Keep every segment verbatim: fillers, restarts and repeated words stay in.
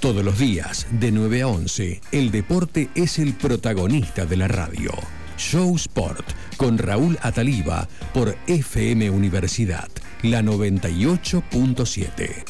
Todos los días, de nueve a once, el deporte es el protagonista de la radio. Show Sport, con Raúl Ataliba, por F M Universidad, la noventa y ocho punto siete.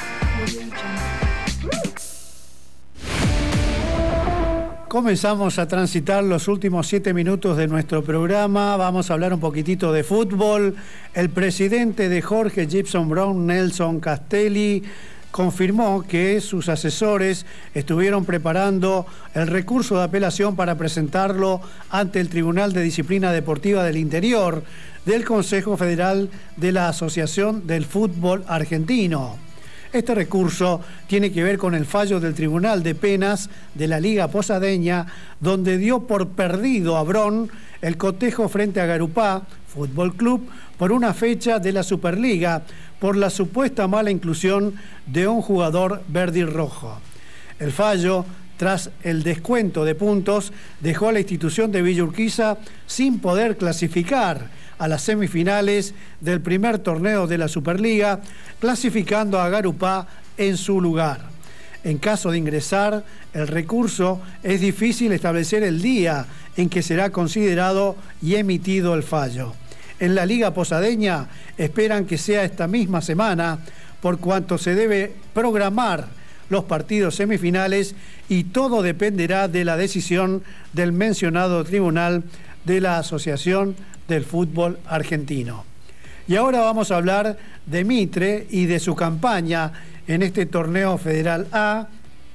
Comenzamos a transitar los últimos siete minutos de nuestro programa. Vamos a hablar un poquitito de fútbol. El presidente de Jorge Gibson Brown, Nelson Castelli, confirmó que sus asesores estuvieron preparando el recurso de apelación para presentarlo ante el Tribunal de Disciplina Deportiva del Interior del Consejo Federal de la Asociación del Fútbol Argentino. Este recurso tiene que ver con el fallo del Tribunal de Penas de la Liga Posadeña, donde dio por perdido a Bron el cotejo frente a Garupá Fútbol Club por una fecha de la Superliga, por la supuesta mala inclusión de un jugador verde y rojo. El fallo, tras el descuento de puntos, dejó a la institución de Villa Urquiza sin poder clasificar a las semifinales del primer torneo de la Superliga, clasificando a Garupá en su lugar. En caso de ingresar el recurso, es difícil establecer el día en que será considerado y emitido el fallo. En la Liga Posadeña esperan que sea esta misma semana, por cuanto se debe programar los partidos semifinales y todo dependerá de la decisión del mencionado tribunal de la Asociación del Fútbol Argentino. Y ahora vamos a hablar de Mitre y de su campaña en este torneo Federal A,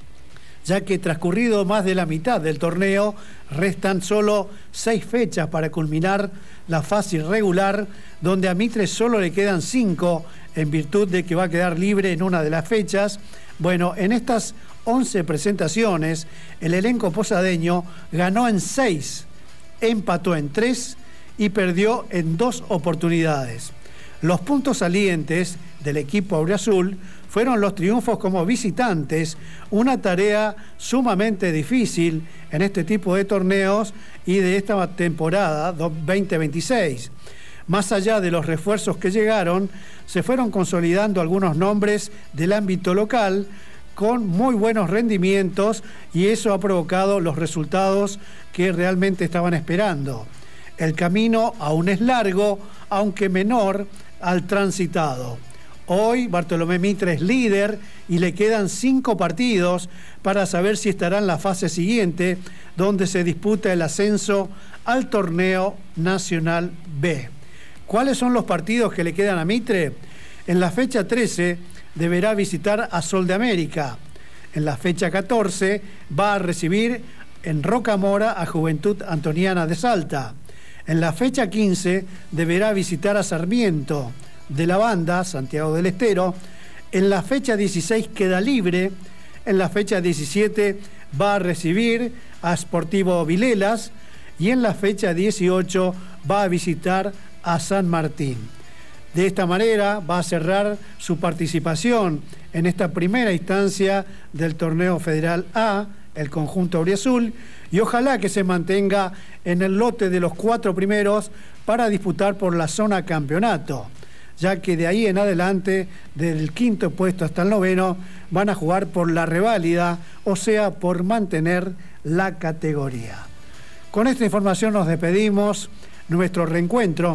ya que transcurrido más de la mitad del torneo, restan solo seis fechas para culminar la fase regular, donde a Mitre solo le quedan cinco, en virtud de que va a quedar libre en una de las fechas. Bueno, en estas once presentaciones, el elenco posadeño ganó en seis, empató en tres y perdió en dos oportunidades. Los puntos salientes del equipo auriazul fueron los triunfos como visitantes, una tarea sumamente difícil en este tipo de torneos y de esta temporada veinte veintiséis. Más allá de los refuerzos que llegaron, se fueron consolidando algunos nombres del ámbito local con muy buenos rendimientos, y eso ha provocado los resultados que realmente estaban esperando. El camino aún es largo, aunque menor al transitado. Hoy Bartolomé Mitre es líder y le quedan cinco partidos para saber si estará en la fase siguiente, donde se disputa el ascenso al torneo Nacional B. ¿Cuáles son los partidos que le quedan a Mitre? En la fecha trece deberá visitar a Sol de América. En la fecha catorce va a recibir en Rocamora a Juventud Antoniana de Salta. En la fecha quince deberá visitar a Sarmiento de la Banda, Santiago del Estero. En la fecha dieciséis queda libre. En la fecha diecisiete va a recibir a Sportivo Vilelas. Y en la fecha dieciocho va a visitar a San Martín. De esta manera va a cerrar su participación en esta primera instancia del torneo Federal A, el conjunto auriazul, y ojalá que se mantenga en el lote de los cuatro primeros para disputar por la zona campeonato, ya que de ahí en adelante, del quinto puesto hasta el noveno, van a jugar por la reválida, o sea, por mantener la categoría. Con esta información nos despedimos. Nuestro reencuentro,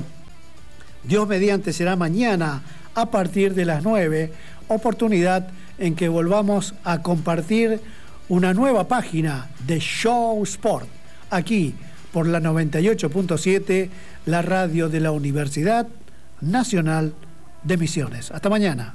Dios mediante, será mañana a partir de las nueve, oportunidad en que volvamos a compartir una nueva página de Show Sport, aquí por la noventa y ocho punto siete, la radio de la Universidad Nacional de Misiones. Hasta mañana.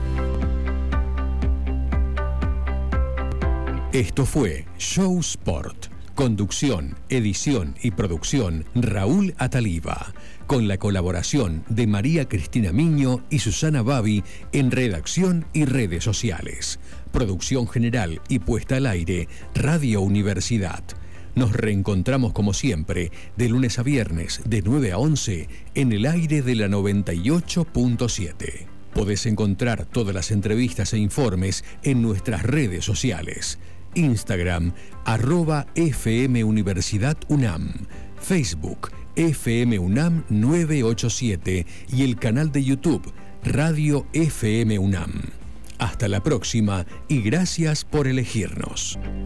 Esto fue Show Sport. Conducción, edición y producción, Raúl Ataliba, con la colaboración de María Cristina Miño y Susana Babi en redacción y redes sociales. Producción general y puesta al aire, Radio Universidad. Nos reencontramos como siempre, de lunes a viernes, de nueve a once, en el aire de la noventa y ocho punto siete. Podés encontrar todas las entrevistas e informes en nuestras redes sociales. Instagram, arroba F M Universidad UNAM, Facebook, F M UNAM nueve ocho siete y el canal de YouTube, Radio F M UNAM. Hasta la próxima y gracias por elegirnos.